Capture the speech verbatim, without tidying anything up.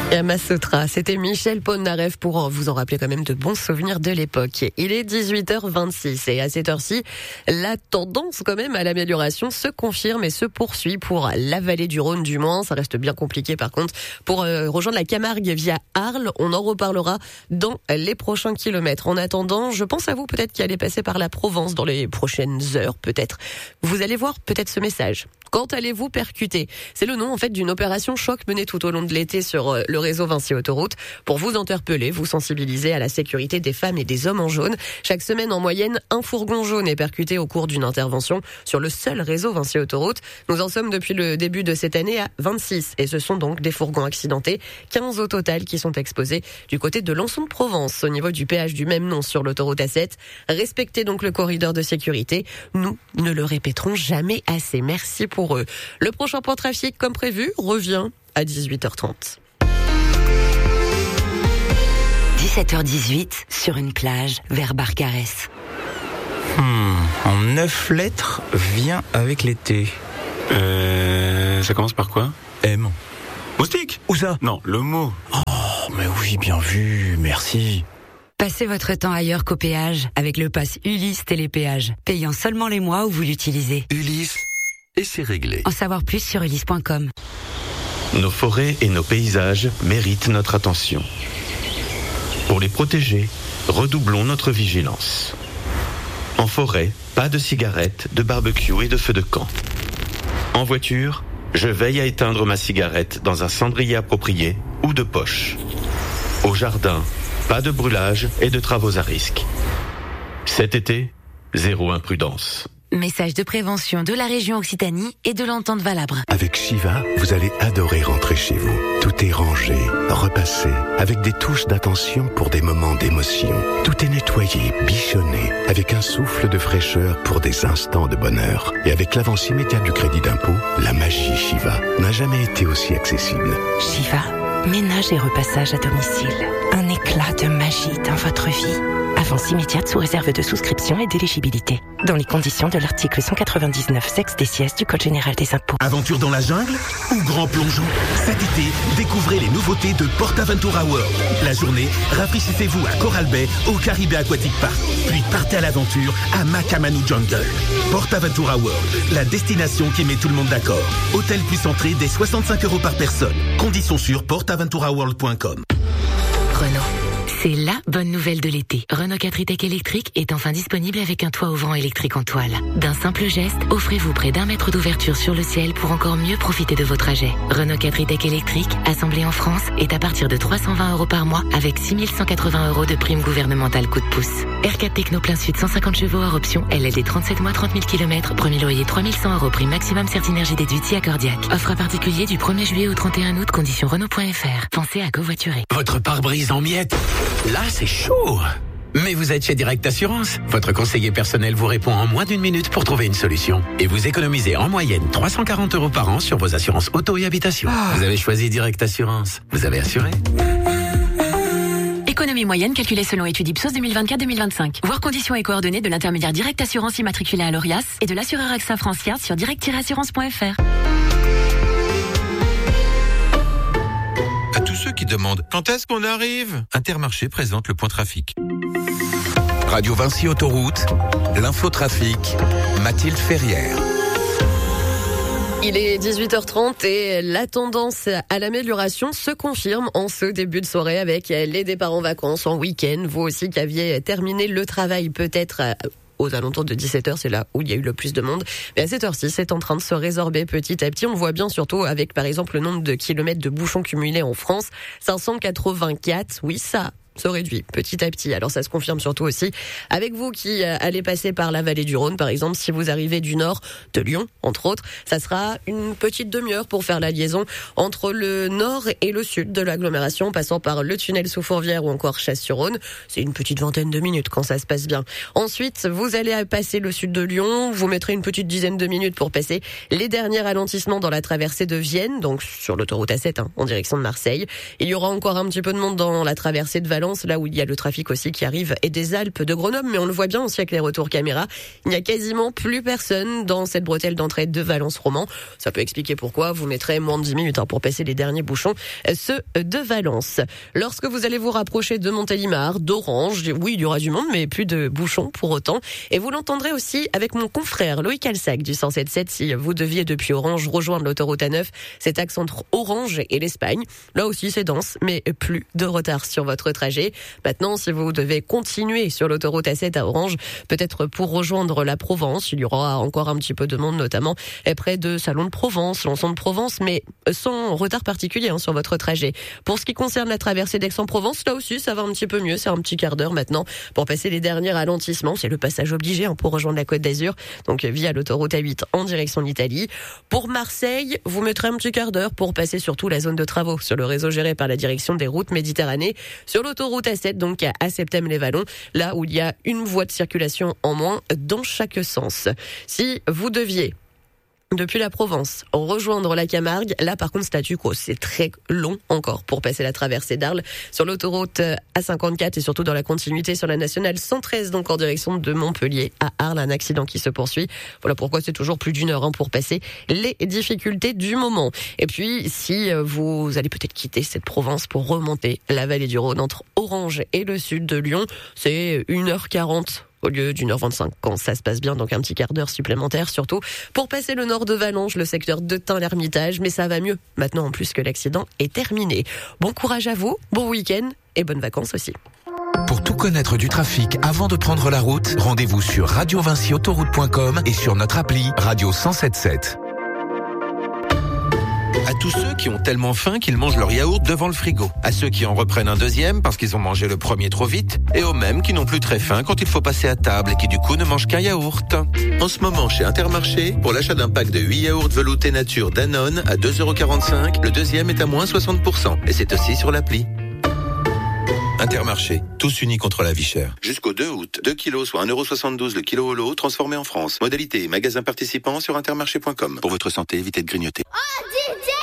Kamasutra, c'était Michel Polnareff pour vous en rappeler quand même de bons souvenirs de l'époque. Il est dix-huit heures vingt-six et à cette heure-ci, la tendance quand même à l'amélioration se confirme et se poursuit pour la vallée du Rhône du moins. Ça reste bien compliqué par contre pour euh, rejoindre la Camargue via Arles. On en reparlera dans les prochains kilomètres. En attendant, je pense à vous peut-être qui allez passer par la Provence dans les prochaines heures peut-être. Vous allez voir peut-être ce message. Quand allez-vous percuter ? C'est le nom en fait d'une opération choc menée tout au long de l'été sur le réseau Vinci Autoroute pour vous interpeller, vous sensibiliser à la sécurité des femmes et des hommes en jaune. Chaque semaine en moyenne, un fourgon jaune est percuté au cours d'une intervention sur le seul réseau Vinci Autoroute. Nous en sommes depuis le début de cette année à vingt-six et ce sont donc des fourgons accidentés, quinze au total qui sont exposés du côté de Lançon de Provence au niveau du péage du même nom sur l'autoroute A sept. Respectez donc le corridor de sécurité. Nous ne le répéterons jamais assez. Merci pour Pour eux. Le prochain point trafic, comme prévu, revient à dix-huit heures trente. dix-sept heures dix-huit, sur une plage, vers Barcarès. Hmm, en neuf lettres, vient avec l'été. Euh... Ça commence par quoi ? M. Moustique ? Où ça ? Non, le mot. Oh, mais oui, bien vu, merci. Passez votre temps ailleurs qu'au péage avec le pass Ulysse Télépéage, payant seulement les mois où vous l'utilisez. Ulysse, et c'est réglé. En savoir plus sur ulysse point com. Nos forêts et nos paysages méritent notre attention. Pour les protéger, redoublons notre vigilance. En forêt, pas de cigarettes, de barbecue et de feux de camp. En voiture, je veille à éteindre ma cigarette dans un cendrier approprié ou de poche. Au jardin, pas de brûlage et de travaux à risque. Cet été, zéro imprudence. Message de prévention de la région Occitanie et de l'entente Valabre. Avec Shiva, vous allez adorer rentrer chez vous. Tout est rangé, repassé, avec des touches d'attention pour des moments d'émotion. Tout est nettoyé, bichonné, avec un souffle de fraîcheur pour des instants de bonheur. Et avec l'avance immédiate du crédit d'impôt, la magie Shiva n'a jamais été aussi accessible. Shiva, ménage et repassage à domicile. Un éclat de magie dans votre vie. Avance immédiate sous réserve de souscription et d'éligibilité. Dans les conditions de l'article cent quatre-vingt-dix-neuf sexe des sièges du Code général des impôts. Aventure dans la jungle ou grand plongeon ? Cet été, découvrez les nouveautés de PortAventura World. La journée, rafraîchissez-vous à Coral Bay au Caribe Aquatic Park. Puis partez à l'aventure à Makamanu Jungle. PortAventura World, la destination qui met tout le monde d'accord. Hôtel plus entrée dès soixante-cinq euros par personne. Conditions sur port aventura world point com. Renault. C'est la bonne nouvelle de l'été. Renault quatre e-Tech électrique est enfin disponible avec un toit ouvrant électrique en toile. D'un simple geste, offrez-vous près d'un mètre d'ouverture sur le ciel pour encore mieux profiter de vos trajets. Renault quatre e-Tech électrique, assemblé en France, est à partir de trois cent vingt euros par mois avec six mille cent quatre-vingts euros de prime gouvernementale coup de pouce. R quatre Techno plein sud cent cinquante chevaux hors option, L L D trente-sept mois trente mille kilomètres, premier loyer trois mille cent euros, prime maximum Certinergie déduite si accordiaque. Offre à particulier du premier juillet au trente et un août, conditions Renault point F R. Pensez à covoiturer. Votre pare-brise en miettes. Là, c'est chaud. Mais vous êtes chez Direct Assurance. Votre conseiller personnel vous répond en moins d'une minute pour trouver une solution. Et vous économisez en moyenne trois cent quarante euros par an sur vos assurances auto et habitation. Ah. Vous avez choisi Direct Assurance. Vous avez assuré. Économie moyenne calculée selon étude Ipsos deux mille vingt-quatre deux mille vingt-cinq. Voir conditions et coordonnées de l'intermédiaire Direct Assurance immatriculé à l'Orias et de l'assureur AXA Francia sur direct tiret assurance point F R. À tous ceux qui demandent quand est-ce qu'on arrive, Intermarché présente le point trafic. Radio Vinci Autoroute, l'infotrafic, Mathilde Ferrière. Il est dix-huit heures trente et la tendance à l'amélioration se confirme en ce début de soirée avec les départs en vacances, en week-end. Vous aussi qui aviez terminé le travail peut-être aux alentours de dix-sept heures, c'est là où il y a eu le plus de monde. Mais à cette heure-ci, c'est en train de se résorber petit à petit. On le voit bien surtout avec, par exemple, le nombre de kilomètres de bouchons cumulés en France. cinq cent quatre-vingt-quatre, oui, ça se réduit petit à petit. Alors ça se confirme surtout aussi avec vous qui euh, allez passer par la vallée du Rhône, par exemple, si vous arrivez du nord de Lyon, entre autres, ça sera une petite demi-heure pour faire la liaison entre le nord et le sud de l'agglomération, passant par le tunnel sous Fourvière ou encore Chasse-sur-Rhône. C'est une petite vingtaine de minutes quand ça se passe bien. Ensuite, vous allez passer le sud de Lyon, vous mettrez une petite dizaine de minutes pour passer les derniers ralentissements dans la traversée de Vienne, donc sur l'autoroute A sept, hein, en direction de Marseille. Il y aura encore un petit peu de monde dans la traversée de Valence Valence, là où il y a le trafic aussi qui arrive, et des Alpes de Grenoble, mais on le voit bien aussi avec les retours caméra. Il n'y a quasiment plus personne dans cette bretelle d'entrée de Valence-Roman. Ça peut expliquer pourquoi vous mettrez moins de dix minutes hein, pour passer les derniers bouchons, ceux de Valence. Lorsque vous allez vous rapprocher de Montélimar, d'Orange, oui, il y aura du monde, mais plus de bouchons pour autant. Et vous l'entendrez aussi avec mon confrère Loïc Alsac du cent sept sept. Si vous deviez depuis Orange rejoindre l'autoroute A neuf, cet axe entre Orange et l'Espagne, là aussi c'est dense, mais plus de retard sur votre trajet. Maintenant, si vous devez continuer sur l'autoroute A sept à Orange, peut-être pour rejoindre la Provence, il y aura encore un petit peu de monde, notamment près de Salon de Provence, Lançon de Provence, mais sans retard particulier hein, sur votre trajet. Pour ce qui concerne la traversée d'Aix-en-Provence, là aussi ça va un petit peu mieux, c'est un petit quart d'heure maintenant pour passer les derniers ralentissements. C'est le passage obligé hein, pour rejoindre la Côte d'Azur, donc via l'autoroute A huit en direction d'Italie. Pour Marseille, vous mettrez un petit quart d'heure pour passer surtout la zone de travaux sur le réseau géré par la direction des routes Méditerranée, sur l'autoroute A sept, donc à Septem-les-Vallons, là où il y a une voie de circulation en moins dans chaque sens. Si vous deviez depuis la Provence rejoindre la Camargue, là par contre statu quo, c'est très long encore pour passer la traversée d'Arles sur l'autoroute A cinquante-quatre et surtout dans la continuité sur la nationale cent treize, donc en direction de Montpellier à Arles, un accident qui se poursuit. Voilà pourquoi c'est toujours plus d'une heure hein, pour passer les difficultés du moment. Et puis si vous allez peut-être quitter cette Provence pour remonter la vallée du Rhône entre Orange et le sud de Lyon, c'est une heure quarante au lieu d'une heure vingt-cinq quand ça se passe bien, donc un petit quart d'heure supplémentaire, surtout pour passer le nord de Valence, le secteur de Tain-l'Hermitage, mais ça va mieux maintenant en plus que l'accident est terminé. Bon courage à vous, bon week-end et bonnes vacances aussi. Pour tout connaître du trafic avant de prendre la route, rendez-vous sur radio vinci autoroute point com et sur notre appli Radio cent sept sept. À tous ceux qui ont tellement faim qu'ils mangent leur yaourt devant le frigo. À ceux qui en reprennent un deuxième parce qu'ils ont mangé le premier trop vite. Et aux mêmes qui n'ont plus très faim quand il faut passer à table et qui du coup ne mangent qu'un yaourt. En ce moment chez Intermarché, pour l'achat d'un pack de huit yaourts veloutés nature Danone à deux euros quarante-cinq, le deuxième est à moins soixante pour cent. Et c'est aussi sur l'appli. Intermarché, tous unis contre la vie chère. Jusqu'au deux août, deux kilos soit un euro soixante-douze le kilo au lot transformé en France. Modalité et magasin participant sur intermarché point com. Pour votre santé, évitez de grignoter. Oh, D J